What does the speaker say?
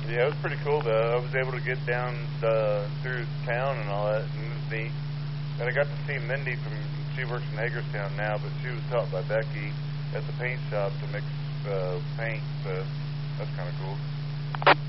Yeah, it was pretty cool though. I was able to get down through town and all that, and it was neat. And I got to see Mindy she works in Hagerstown now, but she was taught by Becky at the paint shop to mix paint, so that's kind of cool.